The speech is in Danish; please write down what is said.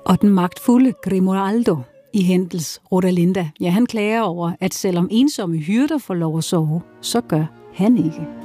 Og den magtfulde Grimoaldo i Händels Rosalinda, ja, han klager over, at selvom ensomme hyrder får lov at sove, så gør han ikke.